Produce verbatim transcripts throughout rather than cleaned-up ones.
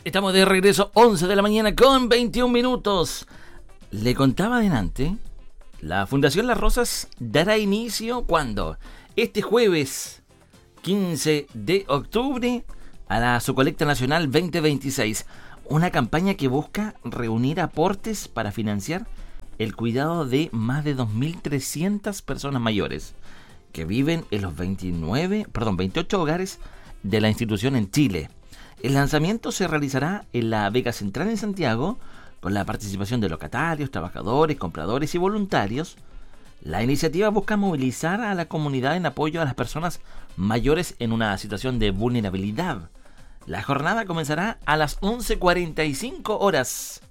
Estamos de regreso, once de la mañana con veintiún minutos. Le contaba adelante, la Fundación Las Rosas dará inicio, ¿cuándo? Este jueves quince de octubre a la su colecta nacional veinte veintiséis. Una campaña que busca reunir aportes para financiar el cuidado de más de dos mil trescientas personas mayores que viven en los veintinueve, perdón, veintiocho hogares de la institución en Chile. El lanzamiento se realizará en la Vega Central en Santiago, con la participación de locatarios, trabajadores, compradores y voluntarios. La iniciativa busca movilizar a la comunidad en apoyo a las personas mayores en una situación de vulnerabilidad. La jornada comenzará a las once cuarenta y cinco horas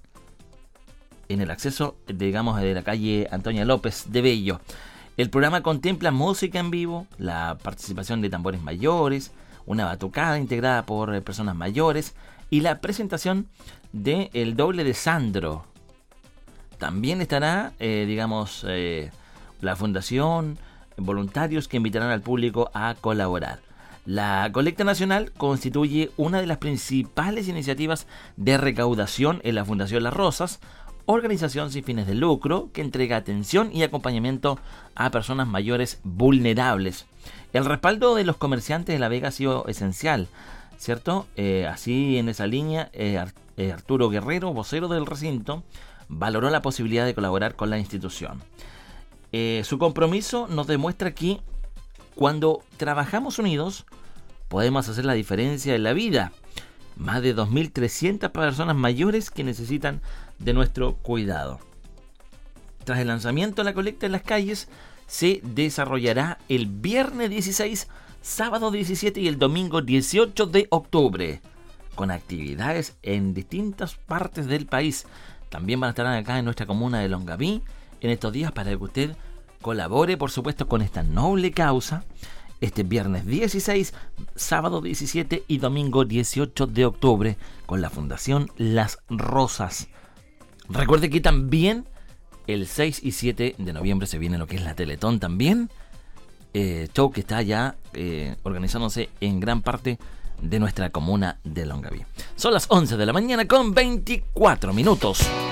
en el acceso, digamos, de la calle Antonia López de Bello. El programa contempla música en vivo, la participación de tambores mayores, una batucada integrada por personas mayores y la presentación de El Doble de Sandro. También estará, eh, digamos, eh, la fundación, voluntarios que invitarán al público a colaborar. La colecta nacional constituye una de las principales iniciativas de recaudación en la Fundación Las Rosas, organización sin fines de lucro que entrega atención y acompañamiento a personas mayores vulnerables. El respaldo de los comerciantes de La Vega ha sido esencial, ¿cierto? Eh, así, en esa línea, eh, Arturo Guerrero, vocero del recinto, valoró la posibilidad de colaborar con la institución. Eh, su compromiso nos demuestra que cuando trabajamos unidos podemos hacer la diferencia en la vida. Más de dos mil trescientas personas mayores que necesitan de nuestro cuidado. Tras el lanzamiento de la colecta en las calles, se desarrollará el viernes dieciséis, sábado diecisiete y el domingo dieciocho de octubre, con actividades en distintas partes del país. También van a estar acá en nuestra comuna de Longaví en estos días para que usted colabore, por supuesto, con esta noble causa. Este viernes dieciséis, sábado diecisiete y domingo dieciocho de octubre con la Fundación Las Rosas. Recuerde que también el seis y siete de noviembre se viene lo que es la Teletón también. Eh, show que está ya eh, organizándose en gran parte de nuestra comuna de Longaví. Son las once de la mañana con veinticuatro minutos.